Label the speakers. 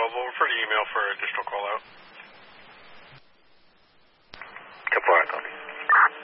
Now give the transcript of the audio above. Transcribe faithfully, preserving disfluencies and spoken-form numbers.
Speaker 1: available. Refer to email for additional call out.